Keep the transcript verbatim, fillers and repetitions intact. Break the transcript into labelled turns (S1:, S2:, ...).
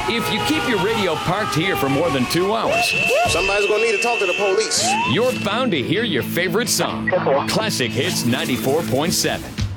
S1: If you keep your radio parked here for more than two hours,
S2: somebody's gonna need to talk to the police.
S1: You're bound to hear your favorite song. Classic Hits ninety-four point seven.